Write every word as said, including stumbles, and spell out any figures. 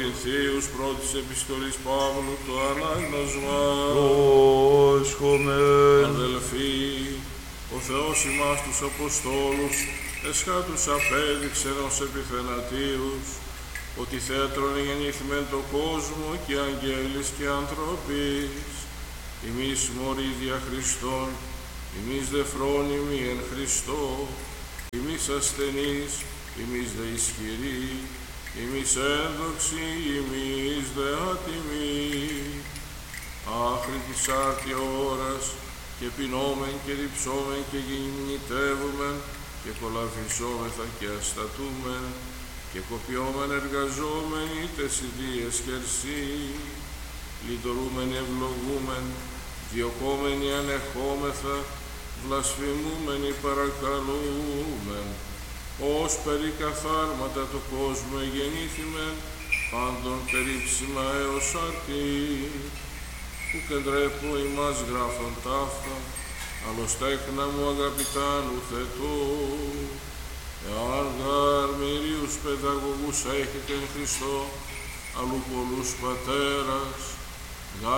Κορινθίους πρώτης επιστολής Παύλου το ανάγνωσμα. Πρόσχομεν. Αδελφοί, ο Θεός ημάς τους Αποστόλους εσχάτους απέδειξεν ως επιθενατήρους, ότι θέατρον γεννήθημεν το κόσμο και αγγέλης και ανθρωπής. Εμείς μωροί δια Χριστόν, εμείς δε φρόνιμοι εν Χριστώ, εμείς ασθενείς, εμείς δε ισχυροί, εμείς ένδοξοι, εμείς δε άτιμοι. Άχρη της άρτια ώρας, και πεινόμεν και διψόμεν και γυμνητεύομεν, και κολαφισόμεθα και αστατούμεν, και κοπιόμεν εργαζόμεν ήτες ιδίες χερσί, λειτουργούμεν ευλογούμεν, διωκόμενοι ανεχόμεθα, βλασφημούμενοι παρακαλούμεν, ως περί καθάρματα του κόσμου εγεννήθημεν, πάντων περίψημα έως αρτή, που κεντρέπω ημάς γράφων ταύτα, αλλος τέκνα μου αγαπητάν ουθετού. Εάν γάρ μυρίους παιδαγωγούς έχετε εν Χριστώ, αλλού πολλούς πατέρας,